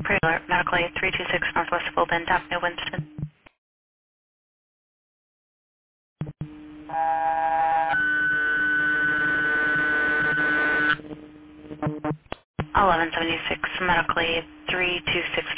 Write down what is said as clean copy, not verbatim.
Cradler, Medical Aid 326 Northwest Full Bend Avenue, Winston. 1176 Medical Aid 326